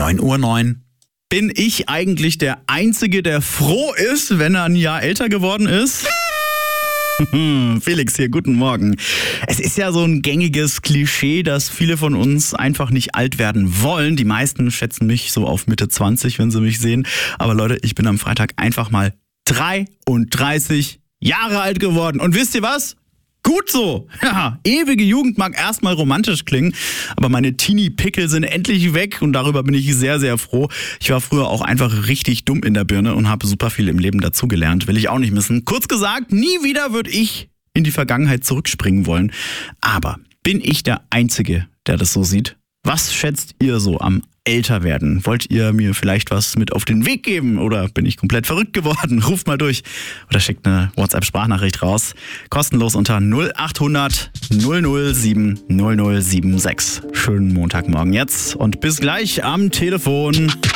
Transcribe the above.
9:09 Uhr. Bin ich eigentlich der Einzige, der froh ist, wenn er ein Jahr älter geworden ist? Felix hier, guten Morgen. Es ist ja so ein gängiges Klischee, dass viele von uns einfach nicht alt werden wollen. Die meisten schätzen mich so auf Mitte 20, wenn sie mich sehen. Aber Leute, ich bin am Freitag einfach mal 33 Jahre alt geworden. Und wisst ihr was? Gut so. Ja, ewige Jugend mag erstmal romantisch klingen, aber meine Teenie-Pickel sind endlich weg und darüber bin ich sehr, sehr froh. Ich war früher auch einfach richtig dumm in der Birne und habe super viel im Leben dazugelernt. Will ich auch nicht missen. Kurz gesagt, nie wieder würde ich in die Vergangenheit zurückspringen wollen. Aber bin ich der Einzige, der das so sieht? Was schätzt ihr so am Älterwerden? Wollt ihr mir vielleicht was mit auf den Weg geben oder bin ich komplett verrückt geworden? Ruft mal durch oder schickt eine WhatsApp-Sprachnachricht raus. Kostenlos unter 0800 007 0076. Schönen Montagmorgen jetzt und bis gleich am Telefon.